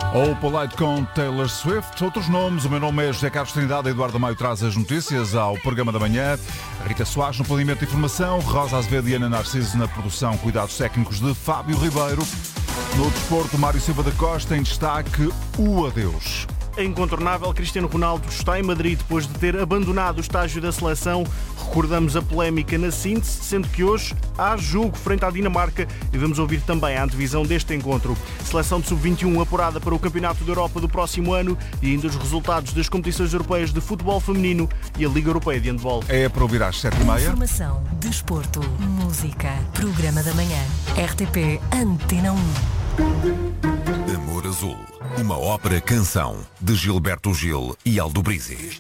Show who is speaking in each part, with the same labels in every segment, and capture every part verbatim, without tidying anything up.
Speaker 1: Ou Polite com Taylor Swift. Outros nomes, o meu nome é José Carlos Trindade. Eduardo Maio traz as notícias ao programa da manhã. Rita Soares no planeamento de informação. Rosa Azevedo e Ana Narciso na produção. Cuidados técnicos de Fábio Ribeiro. No desporto, Mário Silva da Costa em destaque o adeus.
Speaker 2: É incontornável, Cristiano Ronaldo está em Madrid depois de ter abandonado o estágio da seleção. Recordamos a polémica na síntese, sendo que hoje há jogo frente à Dinamarca e vamos ouvir também a antevisão deste encontro. Seleção de sub vinte e um apurada para o Campeonato da Europa do próximo ano e ainda os resultados das competições europeias de futebol feminino e a Liga Europeia de Handball.
Speaker 1: É para ouvir às sete e meia.
Speaker 3: Informação, desporto, música, programa da manhã, R T P Antena um.
Speaker 4: Amor Azul, uma ópera-canção de Gilberto Gil e Aldo Brizzi.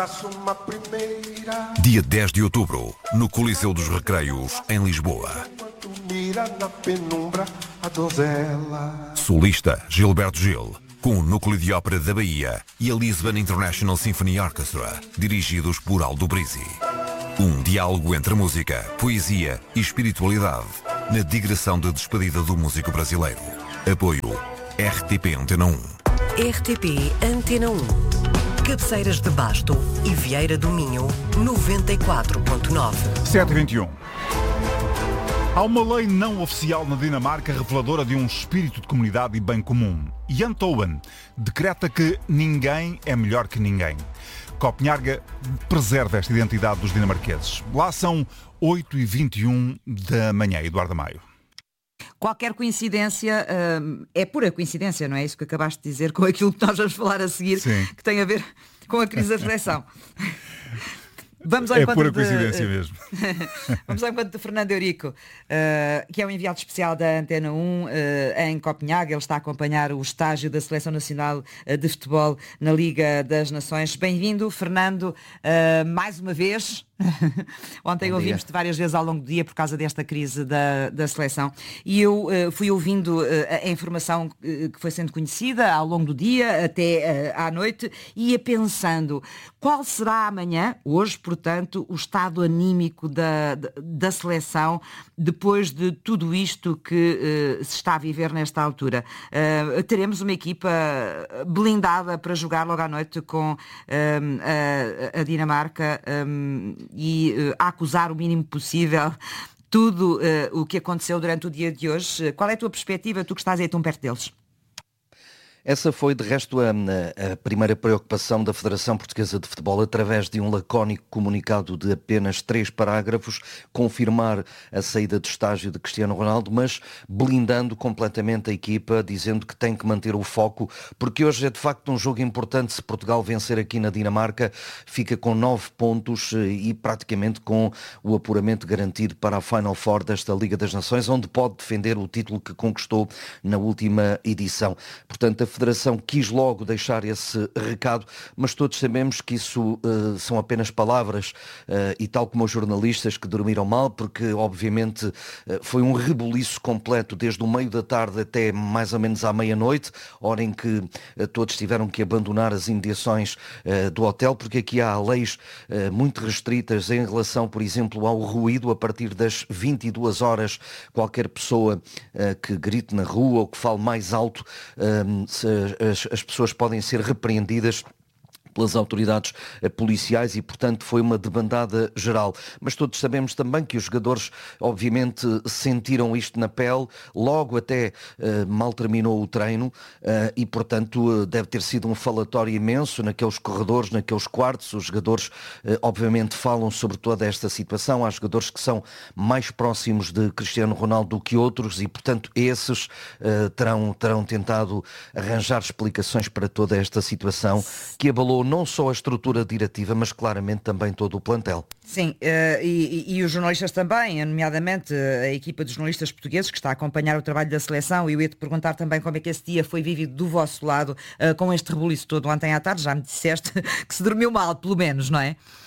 Speaker 4: Dia dez de outubro, no Coliseu dos Recreios, em Lisboa. Solista Gilberto Gil, com o Núcleo de Ópera da Bahia e a Lisbon International Symphony Orchestra, dirigidos por Aldo Brizzi. Um diálogo entre música, poesia e espiritualidade, na digressão de despedida do músico brasileiro. Apoio R T P Antena um.
Speaker 3: R T P Antena um. Cabeceiras de Basto e Vieira do Minho, noventa e quatro ponto nove.
Speaker 1: sete e vinte e um. Há uma lei não oficial na Dinamarca reveladora de um espírito de comunidade e bem comum. Jan Towen decreta que ninguém é melhor que ninguém. Copenhaga preserva esta identidade dos dinamarqueses. Lá são oito e vinte e um da manhã. Eduardo Maio.
Speaker 5: Qualquer coincidência uh, é pura coincidência, não é isso que acabaste de dizer com aquilo que nós vamos falar a seguir, Sim. que tem a ver com a crise da seleção. Vamos ao
Speaker 1: é
Speaker 5: encontro
Speaker 1: pura
Speaker 5: de,
Speaker 1: coincidência mesmo.
Speaker 5: Vamos ao encontro de Fernando Eurico, uh, que é um enviado especial da Antena um uh, em Copenhague. Ele está a acompanhar o estágio da Seleção Nacional de Futebol na Liga das Nações. Bem-vindo, Fernando, uh, mais uma vez. Ontem ouvimos-te várias vezes ao longo do dia por causa desta crise da, da seleção e eu uh, fui ouvindo uh, a informação uh, que foi sendo conhecida ao longo do dia até uh, à noite e ia pensando qual será amanhã, hoje portanto, o estado anímico da, da, da seleção depois de tudo isto que uh, se está a viver nesta altura. Uh, teremos uma equipa blindada para jogar logo à noite com uh, a, a Dinamarca um, e uh, a acusar o mínimo possível tudo uh, o que aconteceu durante o dia de hoje. Qual é a tua perspectiva, tu que estás aí tão perto deles?
Speaker 6: Essa foi, de resto, a, a primeira preocupação da Federação Portuguesa de Futebol, através de um lacónico comunicado de apenas três parágrafos, confirmar a saída de estágio de Cristiano Ronaldo, mas blindando completamente a equipa, dizendo que tem que manter o foco, porque hoje é de facto um jogo importante. Se Portugal vencer aqui na Dinamarca, fica com nove pontos e praticamente com o apuramento garantido para a Final Four desta Liga das Nações, onde pode defender o título que conquistou na última edição. Portanto, a Federação quis logo deixar esse recado, mas todos sabemos que isso uh, são apenas palavras uh, e tal como os jornalistas que dormiram mal, porque obviamente uh, foi um rebuliço completo desde o meio da tarde até mais ou menos à meia-noite, hora em que uh, todos tiveram que abandonar as imediações uh, do hotel, porque aqui há leis uh, muito restritas em relação, por exemplo, ao ruído. A partir das vinte e duas horas, qualquer pessoa uh, que grite na rua ou que fale mais alto, uh, As, as pessoas podem ser repreendidas pelas autoridades policiais e, portanto, foi uma debandada geral. Mas todos sabemos também que os jogadores, obviamente, sentiram isto na pele, logo até uh, mal terminou o treino uh, e, portanto, uh, deve ter sido um falatório imenso naqueles corredores, naqueles quartos. Os jogadores, uh, obviamente, falam sobre toda esta situação. Há jogadores que são mais próximos de Cristiano Ronaldo do que outros e, portanto, esses uh, terão, terão tentado arranjar explicações para toda esta situação que abalou não só a estrutura diretiva, mas claramente também todo o plantel.
Speaker 5: Sim, uh, e, e os jornalistas também, nomeadamente a equipa de jornalistas portugueses que está a acompanhar o trabalho da seleção, e eu ia-te perguntar também como é que esse dia foi vivido do vosso lado, uh, com este rebuliço todo ontem à tarde. Já me disseste que se dormiu mal, pelo menos, não é?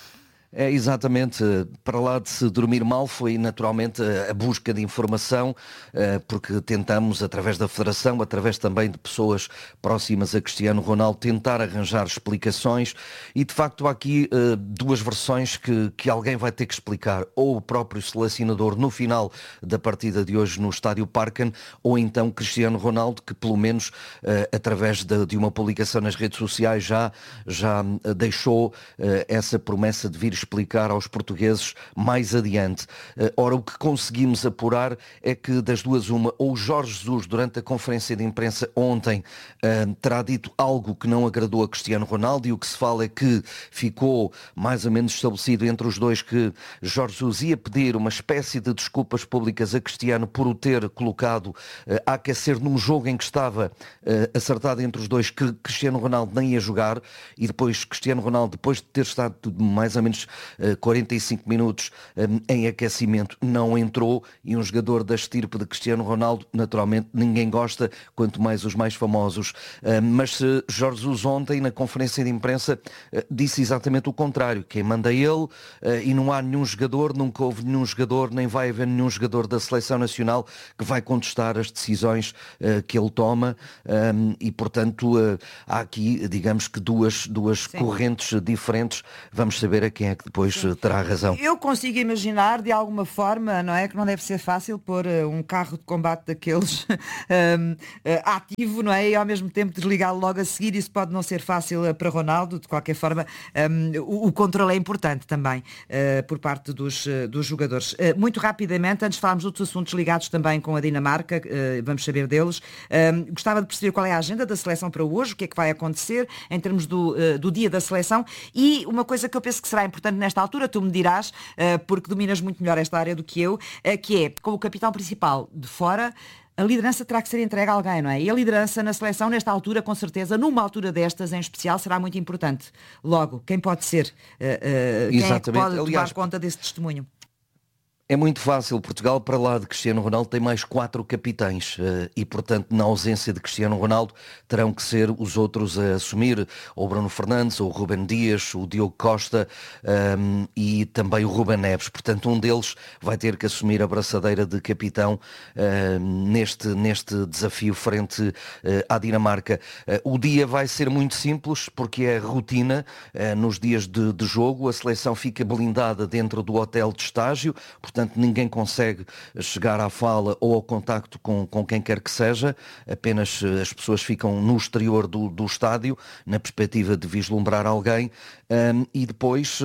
Speaker 6: É, exatamente. Para lá de se dormir mal foi naturalmente a busca de informação, porque tentamos, através da Federação, através também de pessoas próximas a Cristiano Ronaldo, tentar arranjar explicações e de facto há aqui duas versões que, que alguém vai ter que explicar, ou o próprio selecionador no final da partida de hoje no Estádio Parken, ou então Cristiano Ronaldo, que pelo menos através de, de uma publicação nas redes sociais já, já deixou essa promessa de vir explicar aos portugueses mais adiante. Ora, o que conseguimos apurar é que das duas uma, ou Jorge Jesus, durante a conferência de imprensa ontem, terá dito algo que não agradou a Cristiano Ronaldo, e o que se fala é que ficou mais ou menos estabelecido entre os dois que Jorge Jesus ia pedir uma espécie de desculpas públicas a Cristiano por o ter colocado a aquecer num jogo em que estava acertado entre os dois que Cristiano Ronaldo nem ia jogar, e depois Cristiano Ronaldo, depois de ter estado mais ou menos quarenta e cinco minutos em aquecimento, não entrou, e um jogador da estirpe de Cristiano Ronaldo, naturalmente ninguém gosta, quanto mais os mais famosos. Mas Jorge Jesus ontem, na conferência de imprensa, disse exatamente o contrário: quem manda ele, e não há nenhum jogador, nunca houve nenhum jogador, nem vai haver nenhum jogador da Seleção Nacional que vai contestar as decisões que ele toma, e portanto há aqui, digamos que duas, duas correntes diferentes. Vamos saber a quem é que depois Sim. terá razão.
Speaker 5: Eu consigo imaginar de alguma forma, não é, que não deve ser fácil pôr uh, um carro de combate daqueles um, uh, ativo, não é, e ao mesmo tempo desligá-lo logo a seguir. Isso pode não ser fácil uh, para Ronaldo. De qualquer forma, um, o, o controle é importante também uh, por parte dos, uh, dos jogadores. Uh, muito rapidamente, antes de falarmos de outros assuntos ligados também com a Dinamarca, uh, vamos saber deles, um, gostava de perceber qual é a agenda da seleção para hoje, o que é que vai acontecer em termos do, uh, do dia da seleção, e uma coisa que eu penso que será importante nesta altura, tu me dirás, porque dominas muito melhor esta área do que eu, que é, com o capitão principal de fora, a liderança terá que ser entregue a alguém, não é? E a liderança na seleção, nesta altura, com certeza, numa altura destas em especial, será muito importante. Logo, quem pode ser? Uh, uh, quem é que pode Aliás, tomar conta desse testemunho?
Speaker 6: É muito fácil. Portugal, para lá de Cristiano Ronaldo, tem mais quatro capitães e, portanto, na ausência de Cristiano Ronaldo, terão que ser os outros a assumir, ou o Bruno Fernandes, ou o Rúben Dias, o Diogo Costa um, e também o Rúben Neves. Portanto, um deles vai ter que assumir a braçadeira de capitão uh, neste, neste desafio frente uh, à Dinamarca. Uh, o dia vai ser muito simples, porque é rotina. Uh, nos dias de, de jogo, a seleção fica blindada dentro do hotel de estágio, portanto, Portanto, ninguém consegue chegar à fala ou ao contacto com, com quem quer que seja, apenas as pessoas ficam no exterior do, do estádio, na perspectiva de vislumbrar alguém, um, e depois...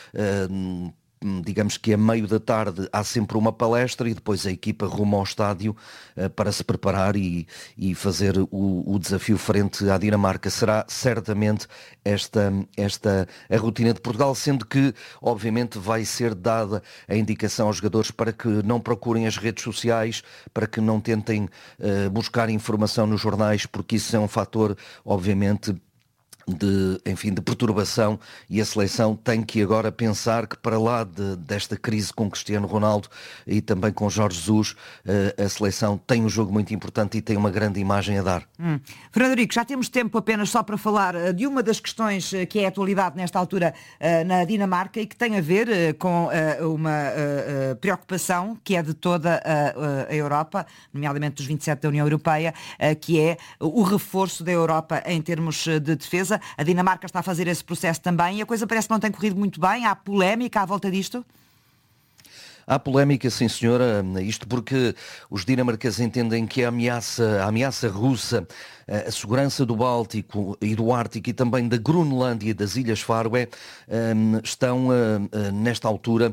Speaker 6: Um, digamos que a meio da tarde há sempre uma palestra e depois a equipa rumo ao estádio uh, para se preparar e, e fazer o, o desafio frente à Dinamarca. Será certamente esta, esta a rotina de Portugal, sendo que obviamente vai ser dada a indicação aos jogadores para que não procurem as redes sociais, para que não tentem uh, buscar informação nos jornais, porque isso é um fator obviamente de, enfim, de perturbação, e a seleção tem que agora pensar que, para lá de, desta crise com Cristiano Ronaldo e também com Jorge Jesus, a seleção tem um jogo muito importante e tem uma grande imagem a dar. Hum.
Speaker 5: Fernando Eurico, já temos tempo apenas só para falar de uma das questões que é a atualidade nesta altura na Dinamarca e que tem a ver com uma preocupação que é de toda a Europa, nomeadamente dos vinte e sete da União Europeia, que é o reforço da Europa em termos de defesa. A Dinamarca está a fazer esse processo também e a coisa parece que não tem corrido muito bem. Há polémica à volta disto?
Speaker 6: Há polémica, sim senhora, isto porque os dinamarqueses entendem que a ameaça, a ameaça russa, a segurança do Báltico e do Ártico e também da Groenlândia e das Ilhas Faroé estão nesta altura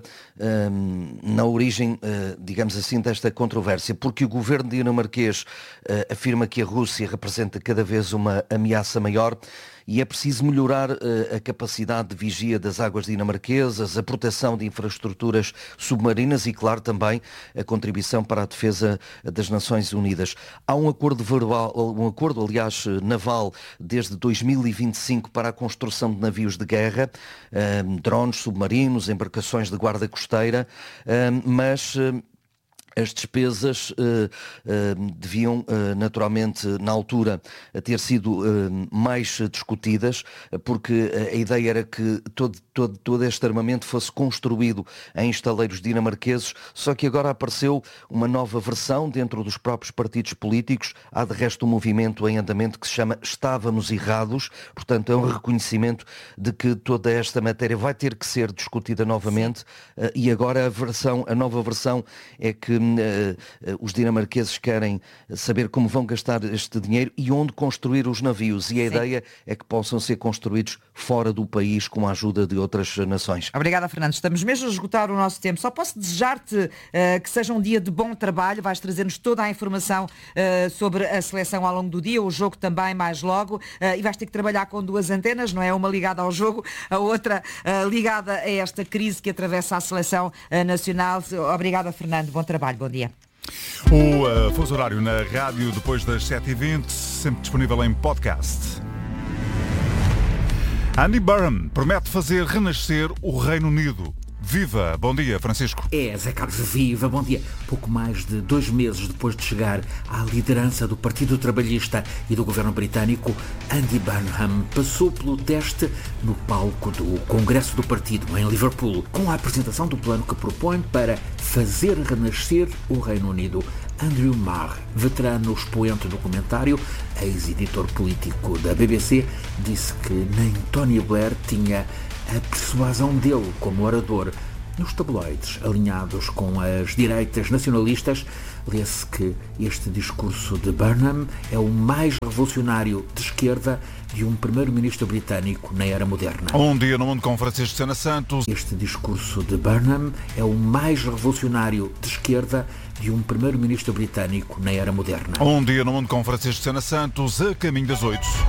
Speaker 6: na origem, digamos assim, desta controvérsia, porque o governo dinamarquês afirma que a Rússia representa cada vez uma ameaça maior e é preciso melhorar uh, a capacidade de vigia das águas dinamarquesas, a proteção de infraestruturas submarinas e, claro, também a contribuição para a defesa das Nações Unidas. Há um acordo verbal, um acordo, aliás, naval desde dois mil e vinte e cinco para a construção de navios de guerra, uh, drones submarinos, embarcações de guarda costeira, uh, mas... Uh, As despesas uh, uh, deviam, uh, naturalmente, na altura, ter sido uh, mais discutidas, porque a ideia era que todo, todo, todo este armamento fosse construído em estaleiros dinamarqueses, só que agora apareceu uma nova versão dentro dos próprios partidos políticos. Há, de resto, um movimento em andamento que se chama Estávamos Errados, portanto, é um reconhecimento de que toda esta matéria vai ter que ser discutida novamente, uh, e agora a versão, a nova versão é que Uh, uh, os dinamarqueses querem saber como vão gastar este dinheiro e onde construir os navios. E a Sim. ideia é que possam ser construídos fora do país com a ajuda de outras nações.
Speaker 5: Obrigada, Fernando. Estamos mesmo a esgotar o nosso tempo. Só posso desejar-te uh, que seja um dia de bom trabalho. Vais trazer-nos toda a informação uh, sobre a seleção ao longo do dia, o jogo também mais logo, uh, e vais ter que trabalhar com duas antenas, não é? Uma ligada ao jogo, a outra uh, ligada a esta crise que atravessa a seleção uh, nacional. Obrigada, Fernando. Bom trabalho. Bom dia.
Speaker 1: O uh, fuso horário na rádio depois das sete e vinte, sempre disponível em podcast. Andy Burnham promete fazer renascer o Reino Unido. Viva! Bom dia, Francisco.
Speaker 7: É, Zé Carlos, viva, bom dia. Pouco mais de dois meses depois de chegar à liderança do Partido Trabalhista e do governo britânico, Andy Burnham passou pelo teste no palco do Congresso do Partido, em Liverpool, com a apresentação do plano que propõe para fazer renascer o Reino Unido. Andrew Marr, veterano expoente do comentário, ex-editor político da B B C, disse que nem Tony Blair tinha a persuasão dele como orador. Nos tabloides alinhados com as direitas nacionalistas, lê-se que este discurso de Burnham é o mais revolucionário de esquerda de um primeiro-ministro britânico na era moderna.
Speaker 1: Um dia no mundo com Francisco Sena Santos.
Speaker 7: Este discurso de Burnham é o mais revolucionário de esquerda de um primeiro-ministro britânico na era moderna.
Speaker 1: Um dia no mundo com Francisco Sena Santos, a caminho das oito.